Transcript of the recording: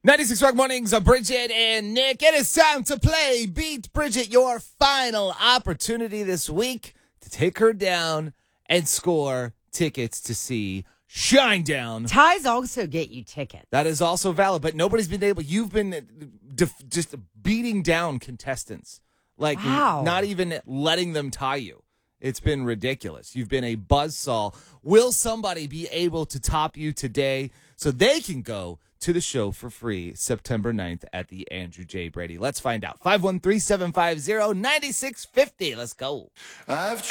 96 Rock Mornings of Bridget and Nick. It is time to play Beat Bridget, your final opportunity this week to take her down and score tickets to see Shinedown. Ties also get you tickets. That is also valid, but nobody's been able. You've been just beating down contestants. Like, wow. Not even letting them tie you. It's been ridiculous. You've been a buzzsaw. Will somebody be able to top you today so they can go to the show for free September 9th at the Andrew J. Brady? Let's find out. 513-750-9650. Let's go.